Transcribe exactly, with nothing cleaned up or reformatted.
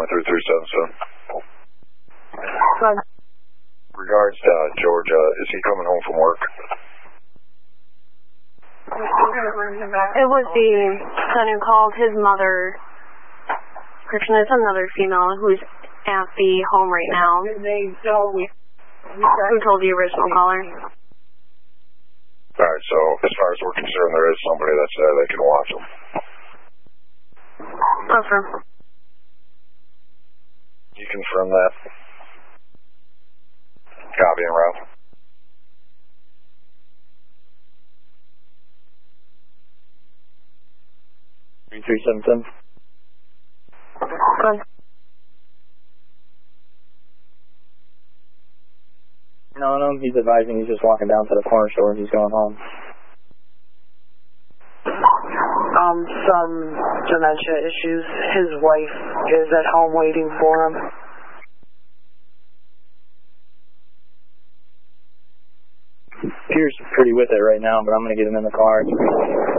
one three three seven seven. Good. Regards to uh, Georgia, is he coming home from work? It was the son who called his mother. Christian, it's another female who's at the home right now. Who told the original caller? Alright, so as far as we're concerned, there is somebody that's there that can watch them. Confirm. You confirm that? Copy and route. three three seven seven. Good. No, no, he's advising he's just walking down to the corner store. He's going home. Um, some dementia issues. His wife is at home waiting for him. Pierce is pretty with it right now, but I'm going to get him in the car.